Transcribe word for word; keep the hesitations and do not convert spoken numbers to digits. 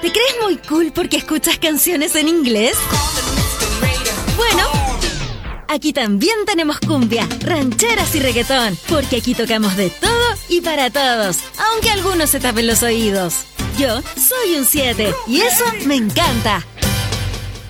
¿Te crees muy cool porque escuchas canciones en inglés? Bueno, aquí también tenemos cumbia, rancheras y reggaetón, porque aquí tocamos de todo y para todos, aunque algunos se tapen los oídos. Yo soy un siete y eso me encanta.